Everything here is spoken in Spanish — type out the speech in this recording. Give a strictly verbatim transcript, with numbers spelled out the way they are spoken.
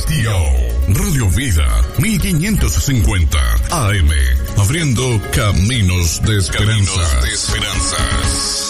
Radio Vida mil quinientos cincuenta A M, abriendo caminos de esperanza. Caminos de esperanzas.